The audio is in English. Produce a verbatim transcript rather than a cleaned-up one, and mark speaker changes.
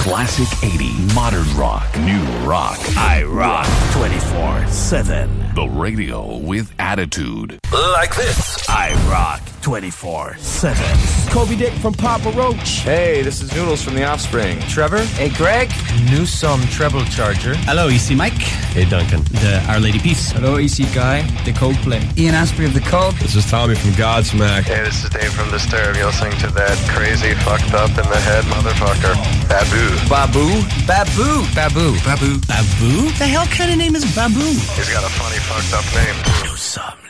Speaker 1: Classic eighty, modern rock, new rock. I rock twenty-four seven. The radio with attitude. Like this. I rock twenty-four seven.
Speaker 2: Kobe Dick from Papa Roach.
Speaker 3: Hey, this is Noodles from The Offspring.
Speaker 4: Trevor. Hey, Greg. Newsome Treble Charger.
Speaker 5: Hello, E C Mike.
Speaker 6: Hey, Duncan.
Speaker 5: The Our Lady Peace.
Speaker 7: Hello, E C Guy. The Coldplay.
Speaker 8: Ian Asprey of The Cult.
Speaker 6: This is Tommy from Godsmack.
Speaker 9: Hey, this is Dave from Disturbed. You're listening to that crazy, fucked up in the head motherfucker. Babu.
Speaker 4: Babu. Babu. Babu.
Speaker 5: Babu. Babu? The hell kind of name is Babu?
Speaker 9: He's got a funny, fucked up name.
Speaker 1: Do some